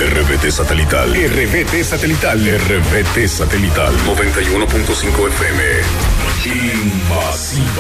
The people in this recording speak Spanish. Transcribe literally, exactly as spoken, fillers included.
R B T Satelital. R B T Satelital. R B T Satelital. noventa y uno punto cinco F M. Invasión.